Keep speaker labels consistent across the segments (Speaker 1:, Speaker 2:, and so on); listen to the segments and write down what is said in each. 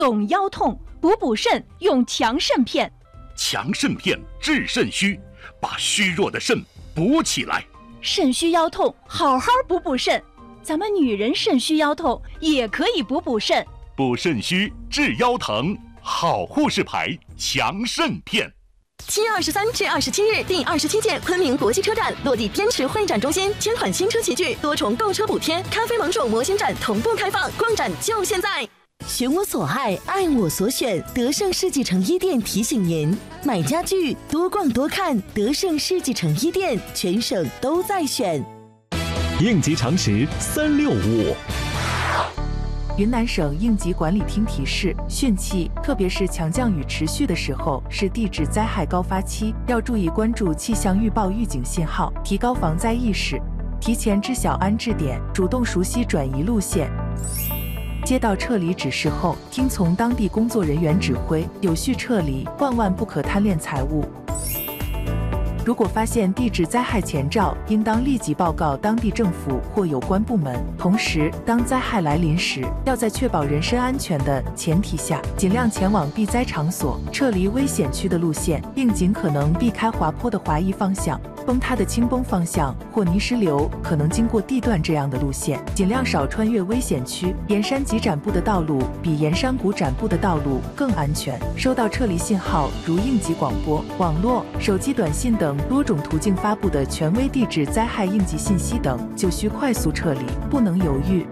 Speaker 1: 懂腰痛，补肾用强肾片。
Speaker 2: 强肾片治肾虚，把虚弱的肾补起来。
Speaker 1: 肾虚腰痛，好好补肾。咱们女人肾虚腰痛也可以补肾。
Speaker 2: 补肾虚治腰疼，好护士牌强肾片。
Speaker 3: 7月23至27日，第27届昆明国际车展落地滇池会展中心，千款新车齐聚，多重购车补贴，咖啡盟主模型展同步开放，逛展就现在。选我所爱，爱我所选，德胜世纪城一店提醒您：买家具多逛多看，德胜世纪城一店，全省都在选。
Speaker 4: 应急常识365。
Speaker 5: 云南省应急管理厅提示，汛期，特别是强降雨持续的时候，是地质灾害高发期，要注意关注气象预报预警信号，提高防灾意识，提前知晓安置点，主动熟悉转移路线。接到撤离指示后，听从当地工作人员指挥，有序撤离，万不可贪恋财物。如果发现地质灾害前兆，应当立即报告当地政府或有关部门。同时，当灾害来临时，要在确保人身安全的前提下，尽量前往避灾场所，撤离危险区的路线，并尽可能避开滑坡的滑移方向、崩塌的倾崩方向或泥石流可能经过地段这样的路线，尽量少穿越危险区。沿山急展布的道路比沿山谷展布的道路更安全。收到撤离信号，如应急广播、网络、手机短信等多种途径发布的权威地质灾害应急信息等，就需快速撤离，不能犹豫。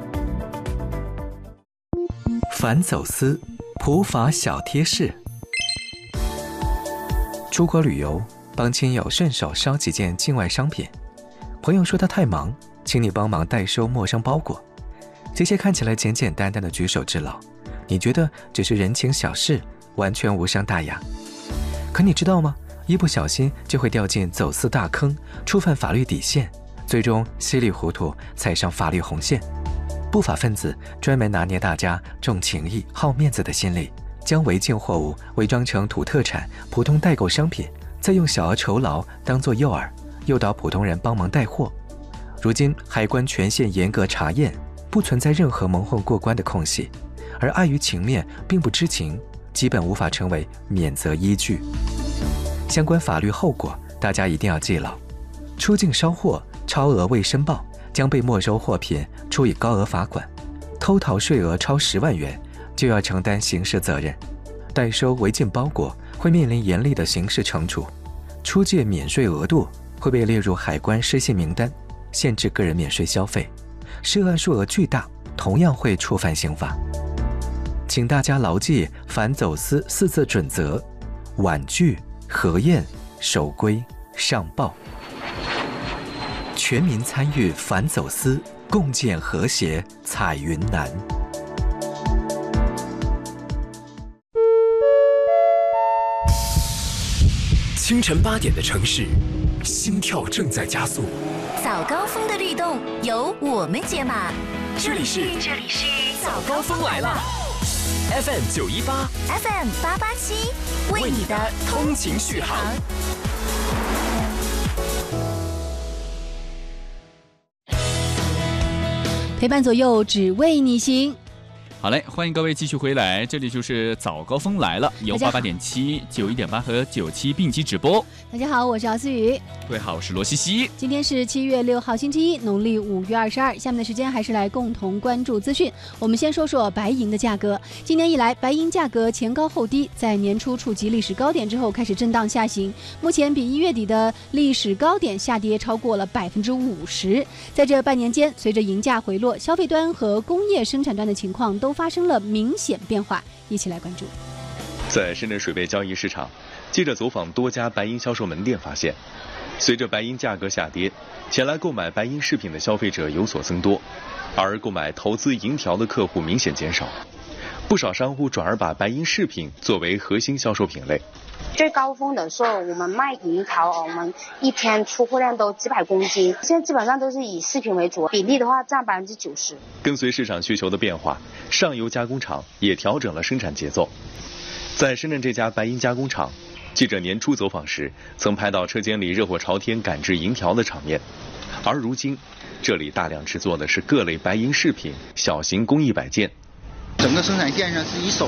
Speaker 6: 反走私普法小贴士：出国旅游，帮亲友顺手捎几件境外商品，朋友说他太忙，请你帮忙代收陌生包裹。这些看起来简简单单的举手之劳，你觉得只是人情小事，完全无伤大雅。可你知道吗？一不小心就会掉进走私大坑，触犯法律底线，最终稀里糊涂踩上法律红线。不法分子专门拿捏大家重情义、好面子的心理，将违禁货物伪装成土特产、普通代购商品，再用小额酬劳当作诱饵，诱导普通人帮忙带货。如今海关全线严格查验，不存在任何蒙混过关的空隙，而碍于情面并不知情，基本无法成为免责依据。相关法律后果大家一定要记牢：出境捎货超额未申报，将被没收货品处以高额罚款；偷逃税额超10万元，就要承担刑事责任；代收违禁包裹会面临严厉的刑事惩处；出借免税额度会被列入海关失信名单，限制个人免税消费；涉案数额巨大，同样会触犯刑法。请大家牢记反走私4字准则：婉拒、核验、守规、上报。全民参与反走私，共建和谐彩云南。
Speaker 4: 清晨8点的城市，心跳正在加速。
Speaker 3: 早高峰的律动由我们解码。
Speaker 4: 这里是早高峰来了 ，FM 918，FM
Speaker 3: 887，
Speaker 4: 为你的通勤续航。
Speaker 7: 陪伴左右，只为你行。
Speaker 8: 好嘞，欢迎各位继续回来，这里就是早高峰来了，由88.7、91.8和97并机直播。
Speaker 7: 大家好，我是姚思雨。
Speaker 8: 各位好，我是罗西西。
Speaker 7: 今天是7月6号星期一，农历5月22。下面的时间还是来共同关注资讯。我们先说说白银的价格。今年以来，白银价格前高后低，在年初触及历史高点之后开始震荡下行，目前比1月底的历史高点下跌超过了50%。在这半年间，随着银价回落，消费端和工业生产端的情况都发生了明显变化，一起来关注。
Speaker 9: 在深圳水贝交易市场，记者走访多家白银销售门店发现，随着白银价格下跌，前来购买白银饰品的消费者有所增多，而购买投资银条的客户明显减少。不少商户转而把白银饰品作为核心销售品类。
Speaker 10: 最高峰的时候，我们卖银条，我们一天出货量都几百公斤，现在基本上都是以饰品为主，比例的话占90%。
Speaker 9: 跟随市场需求的变化，上游加工厂也调整了生产节奏。在深圳这家白银加工厂，记者年初走访时，曾拍到车间里热火朝天赶制银条的场面。而如今，这里大量制作的是各类白银饰品、小型工艺摆件。
Speaker 11: 整个生产线上是以手